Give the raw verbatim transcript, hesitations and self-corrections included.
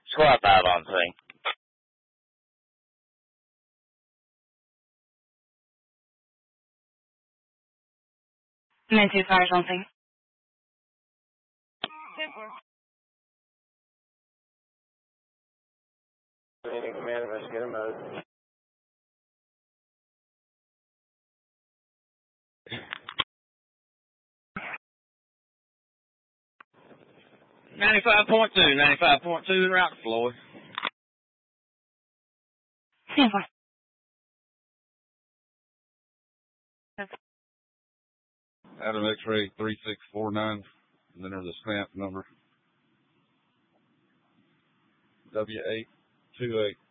Squad five on scene. nine two five on scene. Command investigator mode. ninety-five point two, ninety-five point two in route, Floyd. Stand by. Adam X-ray three six four nine, and then there's a stamp number. W eight two eight.